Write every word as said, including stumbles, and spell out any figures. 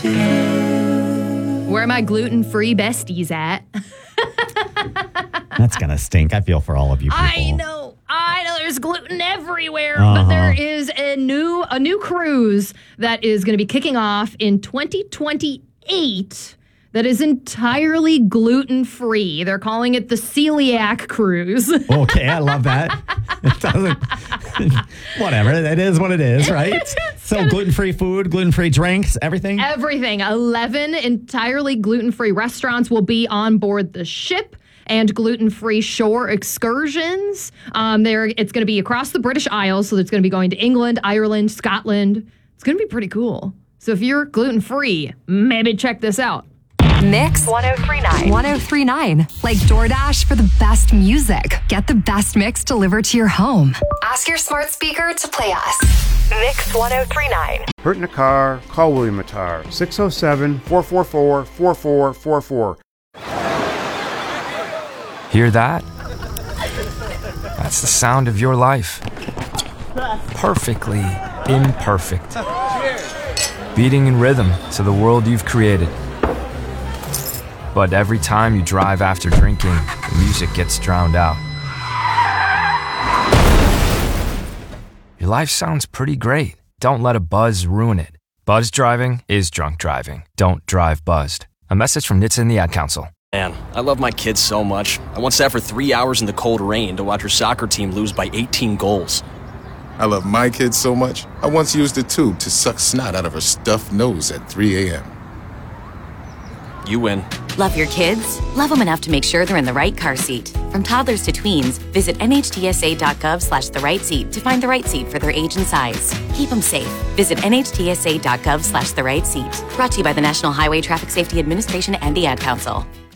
Where are my gluten-free besties at? That's gonna stink. I feel for all of you people. I know. I know there's gluten everywhere, uh-huh. but there is a new a new cruise that is going to be kicking off in twenty twenty-eight that is entirely gluten-free. They're calling it the Celiac Cruise. Okay, I love that. It doesn't... Whatever. It is what it is, right? So gluten-free food, gluten-free drinks, everything? Everything. eleven entirely gluten-free restaurants will be on board the ship, and gluten-free shore excursions. Um, there, it's going to be across the British Isles, so it's going to be going to England, Ireland, Scotland. It's going to be pretty cool. So if you're gluten-free, maybe check this out. Mix one oh three point nine. one oh three point nine. Like DoorDash for the best music. Get the best mix delivered to your home. Ask your smart speaker to play us. Mix one oh three point nine. Hurt in a car? Call William Attar. six oh seven, four four four, four four four four. Hear that? That's the sound of your life. Perfectly imperfect. Beating in rhythm to the world you've created. But every time you drive after drinking, the music gets drowned out. Your life sounds pretty great. Don't let a buzz ruin it. Buzz driving is drunk driving. Don't drive buzzed. A message from N H T S A and the Ad Council. Man, I love my kids so much. I once sat for three hours in the cold rain to watch her soccer team lose by eighteen goals. I love my kids so much, I once used a tube to suck snot out of her stuffed nose at three a.m. You win. Love your kids? Love them enough to make sure they're in the right car seat. From toddlers to tweens, visit N H T S A dot gov slash the right seat to find the right seat for their age and size. Keep them safe. Visit N H T S A dot gov slash the right seat. Brought to you by the National Highway Traffic Safety Administration and the Ad Council.